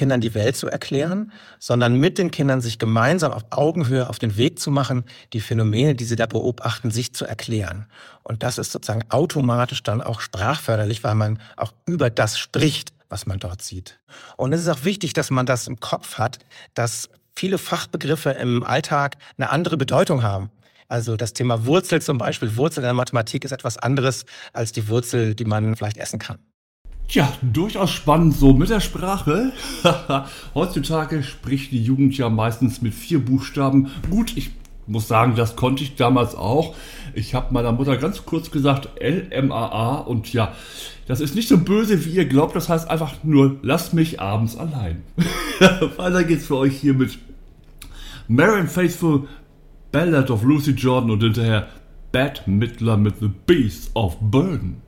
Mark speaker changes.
Speaker 1: Kindern die Welt zu erklären, sondern mit den Kindern sich gemeinsam auf Augenhöhe auf den Weg zu machen, die Phänomene, die sie da beobachten, sich zu erklären. Und das ist sozusagen automatisch dann auch sprachförderlich, weil man auch über das spricht, was man dort sieht. Und es ist auch wichtig, dass man das im Kopf hat, dass viele Fachbegriffe im Alltag eine andere Bedeutung haben. Also das Thema Wurzel zum Beispiel, Wurzel in der Mathematik ist etwas anderes als die Wurzel, die man vielleicht essen kann.
Speaker 2: Tja, durchaus spannend so mit der Sprache. Heutzutage spricht die Jugend ja meistens mit 4 Buchstaben. Gut, ich muss sagen, das konnte ich damals auch. Ich habe meiner Mutter ganz kurz gesagt LMAA und ja, das ist nicht so böse, wie ihr glaubt. Das heißt einfach nur, lasst mich abends allein. Weiter geht's für euch hier mit Marianne Faithfull, Ballad of Lucy Jordan und hinterher Bette Midler mit The Beast of Burden.